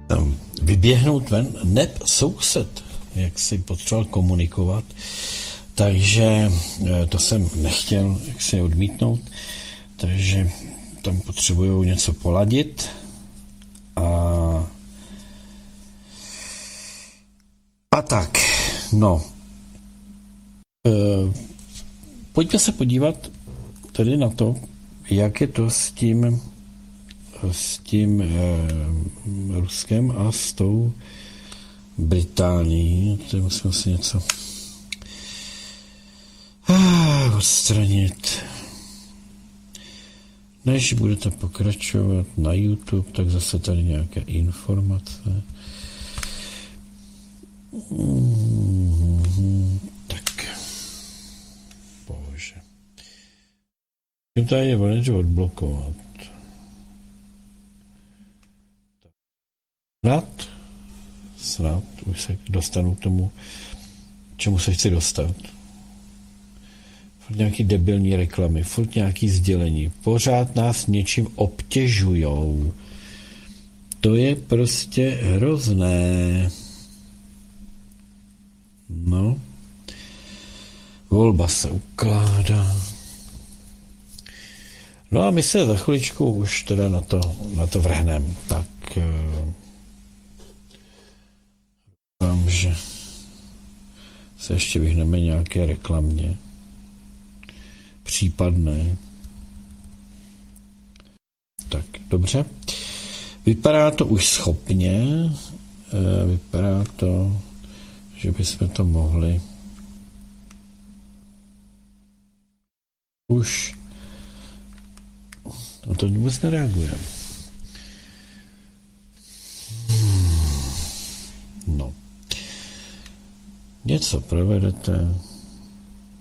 vyběhnout ven, neb soused, jak si potřeboval komunikovat, takže to jsem nechtěl jak si odmítnout, takže tam potřebuju něco poladit a tak, no. Pojďme se podívat tedy na to, jak je to s tím Ruskem a s tou Británií. Tady musím si něco odstranit. Než budete pokračovat na YouTube, tak zase tady nějaké informace. Tak. Bože. Tady je manager odblokovat. Snad už se dostanu k tomu, čemu se chci dostat. Furt nějaký debilní reklamy, furt nějaký sdělení. Pořád nás něčím obtěžujou. To je prostě hrozné. No. Volba se ukládá. No a my se za chviličku už teda na to vrhneme. Tak doufám, že se ještě vyhneme nějaké reklamě. Případné. Tak, dobře. Vypadá to už schopně. Vypadá to, že bychom to mohli už. No to vůbec nereaguje. No. Něco provedete.